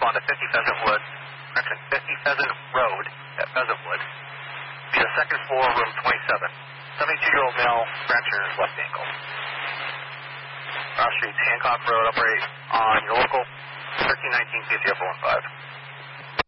on to 50 Pheasant Wood, 50 Pheasant Road at Pheasantwood. Be the second floor, room 27. 72-year-old male, fracture left ankle. Cross Street, Hancock Road, operate on your local 1319 KCF 15.